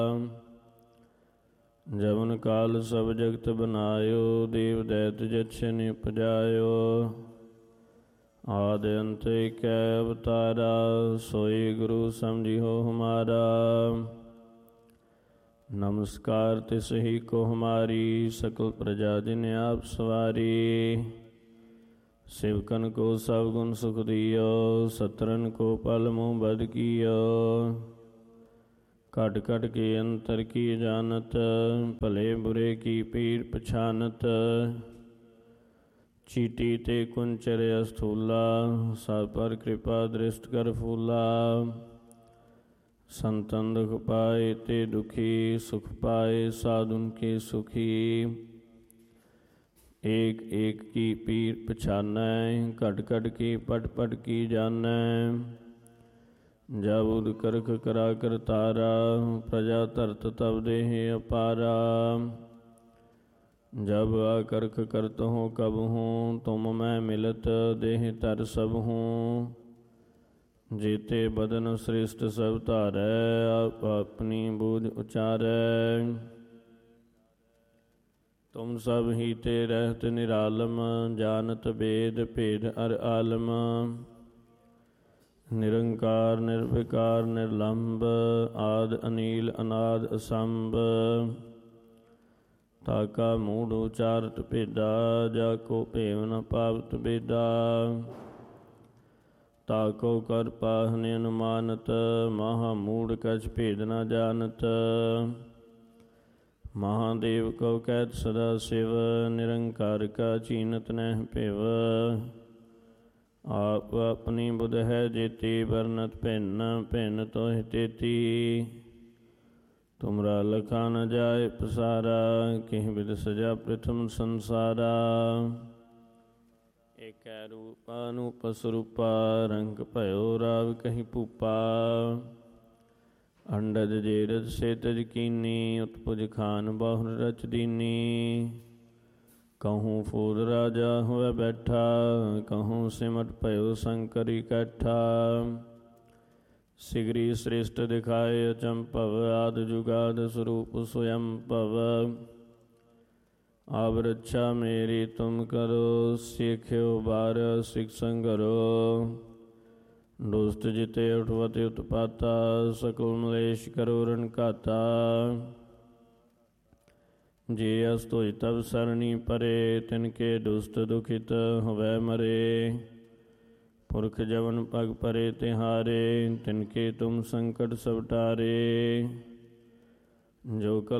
ਜਵਨ ਕਾਲ ਸਭ ਜਗਤ ਬਨਾਇਓ, ਦੇਵ ਦੈਤ ਜਛ ਨਿ ਉਪਜਾਇਓ। ਆਦਿ ਅੰਤ ਏਕੈ ਅਵਤਾਰਾ, ਸੋਈ ਗੁਰੂ ਸਮਝਿਓ ਹਮਾਰਾ। ਨਮਸਕਾਰ ਤਿਸ ਹੀ ਕੋ ਹਮਾਰੀ, ਸਕਲ ਪ੍ਰਜਾ ਜਿਨ ਆਪ ਸਵਾਰੀ। ਸਿਵਕਨ ਕੋ ਸਭ ਗੁਣ ਸੁਖ ਦਿਓ, ਸਤਰਨ ਕੋ ਪਲ ਮੁਹ ਬਦ ਕੀਓ। ਘਟ ਘਟ ਕੇ ਅੰਤਰ ਕੀ ਜਾਨਤ, ਭਲੇ ਬੁਰੇ ਕੀ ਪੀਰ ਪਛਾਨਤ। ਚੀਟੀ ਤੇ ਕੁੰਚਰ ਅਸਥੂਲਾ, ਸਭ ਪਰ ਕਿਰਪਾ ਦ੍ਰਿਸ਼ਟ ਕਰ ਫੂਲਾ। ਸੰਤਨ ਦੁਖ ਪਾਏ ਤੇ ਦੁਖੀ, ਸੁਖ ਪਾਏ ਸਾਧੁਨ ਕੇ ਸੁਖੀ। ਏਕ ਏਕ ਕੀ ਪੀਰ ਪਛਾਨੈ, ਘਟ ਘਟ ਕੀ ਪਟ ਪਟ ਕੀ ਜਾਨੈ। ਜਬ ਉਦ ਕਰਖ ਕਰਾ ਕਰਤਾਰਾ, ਪ੍ਰਜਾ ਧਰਤ ਤਬ ਦੇਹ ਅਪਾਰਾ। ਜਬ ਆਕਰਖ ਕਰਤ ਹੋ ਕਬ ਹੂੰ, ਤੁਮ ਮੈਂ ਮਿਲਤ ਦੇਹ ਧਰ ਸਭ ਹੂੰ। ਜੀਤੇ ਬਦਨ ਸ੍ਰਿਸ਼ਟ ਸਭ ਧਾਰੈ, ਆਪ ਆਪਣੀ ਬੂਝ ਉਚਾਰੈ। ਤੁਮ ਸਭ ਹੀ ਤੇ ਰਹਿਤ ਨਿਰਾਲਮ, ਜਾਨਤ ਬੇਦ ਭੇਦ ਅਰ ਆਲਮ। ਨਿਰੰਕਾਰ ਨਿਰਵਿਕਾਰ ਨਿਰਲੰਭ, ਆਦਿ ਅਨੀਲ ਅਨਾਦ ਅਸੰਭ। ਤਾਕਾ ਮੂੜ ਉਚਾਰਤ ਭੇਦਾ, ਜਾ ਕੋ ਭੇਵ ਨ ਪਾਵਤ ਬੇਦਾ। ਤਾਕੋ ਕਰ ਪਾਹਨ ਅਨੁਮਾਨਤ, ਮਹਾ ਮੂੜ ਕਛ ਭੇਦ ਨ ਜਾਨਤ। ਮਹਾਦੇਵ ਕਉ ਕਹਿਤ ਸਦਾ ਸਿਵ, ਨਿਰੰਕਾਰ ਕਾ ਚੀਨਤ ਨਹਿ ਭਿਵ। ਆਪ ਆਪਣੀ ਬੁਧ ਹੈ ਜੇਤੀ, ਵਰਨਤ ਭਿੰਨ ਭਿੰਨ ਤੋਹਿ ਤੇਤੀ। ਤੁਮਰਾ ਲਖਾ ਨ ਜਾਏ ਪਸਾਰਾ, ਕਿਹ ਬਿਦ ਸਜਾ ਪ੍ਰਿਥਮ ਸੰਸਾਰਾ। ਏਕੈ ਰੂਪ ਅਨੂਪ ਸਰੂਪਾ, ਰੰਗ ਭਇਓ ਰਾਵ ਕਹੀ ਭੂਪਾ। ਅੰਡਜ ਜੇਰਜ ਸੇਤਜ ਕੀਨੀ, ਉਤਪੁਜ ਖਾਨ ਬਾਹੁਰ ਰਚ ਦੀਨੀ। ਕਹੂੰ ਫੂਲ ਰਾਜਾ ਹੋਇ ਬੈਠਾ, ਕਹੂੰ ਸਿਮਟ ਭਇਓ ਸੰਕਰ ਇਕੱਠਾ। ਸਿਗਰੀ ਸ੍ਰਿਸ਼ਟ ਦਿਖਾਏ ਅਚੰਭਵ, ਆਦਿ ਜੁਗਾਦ ਸਰੂਪ ਸਵਯੰ ਭਵ। ਆਬ ਰੱਛਾ ਮੇਰੀ ਤੁਮ ਕਰੋ, ਸਿੱਖਿਓ ਬਾਰ ਸਿਖ ਸੰਗਰੋ। ਦੁਸਤ ਜਿਤੇ ਉਠਵਤ ਉਤਪਾਤਾ, ਸਕਲ ਮਲੇਸ਼ ਕਰੋ ਰਨ ਘਾਤਾ। ਜੇ ਅਸ ਧੋਇ ਤਬ ਸਰਣੀ ਪਰੇ, ਤਿਨਕੇ ਦੁਸਤ ਦੁਖਿਤ ਹਵੈ ਮਰੇ। ਪੁਰਖ ਜਵਨ ਪਗ ਪਰੇ ਤਿਹਾਰੇ, ਤਿਨਕੇ ਤੁਮ ਸੰਕਟ ਸਭ ਟਾਰੇ। ਜੋ ਕਲ